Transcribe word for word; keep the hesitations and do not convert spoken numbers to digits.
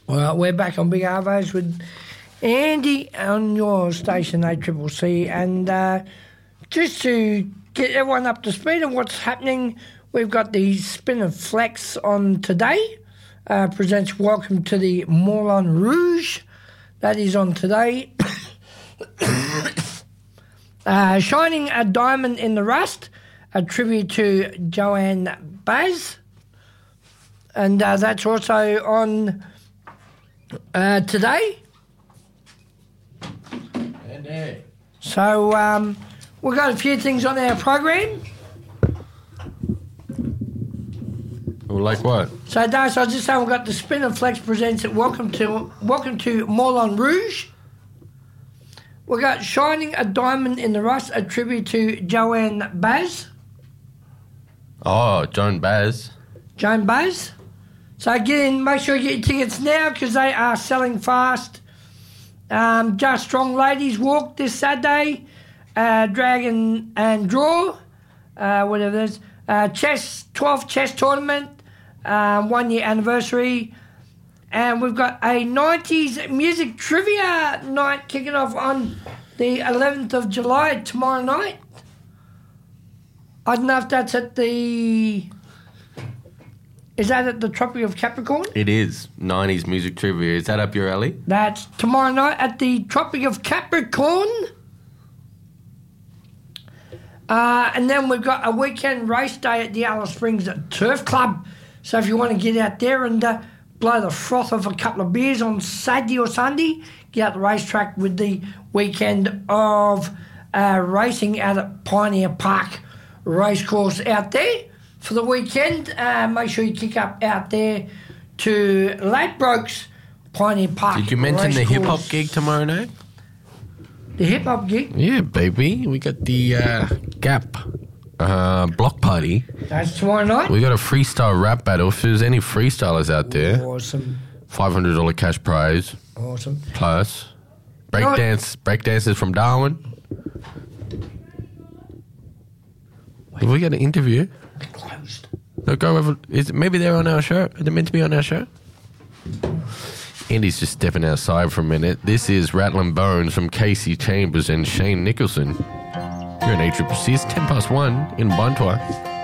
Well, we're back on Big Arvos with Andy on your station A C C C, and uh, just to get everyone up to speed on what's happening, we've got the Spin and Flex on today. Uh, presents Welcome to the Moulin Rouge. That is on today. uh, Shining a Diamond in the Rust, a tribute to Joan Baez. And uh, that's also on uh, today. Andy. So um, we've got a few things on our program. Well, like what? So, Dave, so I was just saying we've got the Spin and Flex presents it. Welcome to Welcome to Moulin Rouge. We've got Shining a Diamond in the Rust, a tribute to Joan Baez. Oh, Joan Baez. Joan Baez. So again, make sure you get your tickets now because they are selling fast. Um, Just Strong Ladies Walk this Saturday. Uh, Dragon and Draw, uh, whatever it is. Uh, chess, twelfth chess tournament, uh, one year anniversary. And we've got a nineties music trivia night kicking off on the eleventh of July, tomorrow night. I don't know if that's at the... Is that at the Tropic of Capricorn? It is. nineties music trivia. Is that up your alley? That's tomorrow night at the Tropic of Capricorn. Uh, and then we've got a weekend race day at the Alice Springs Turf Club. So if you want to get out there and uh, blow the froth off a couple of beers on Saturday or Sunday, get out the racetrack with the weekend of uh, racing out at Pioneer Park Racecourse out there. For the weekend, uh, make sure you kick up out there to Ladbrokes Pioneer Park. Did you mention the Racecourse. hip-hop gig tomorrow night? The hip-hop gig? Yeah, baby. We got the uh, Gap uh, block party. That's tomorrow night? We got a freestyle rap battle. If there's any freestylers out there, Awesome. five hundred dollars cash prize Awesome. plus. Breakdance, breakdancers from Darwin. Have we got an interview? Closed. No, go over. Is maybe they're on our show? Are they meant to be on our show? Andy's just stepping outside for a minute. This is Rattling Bones from Casey Chambers and Shane Nicholson. You're in A C C C. It's ten past one in Buntua.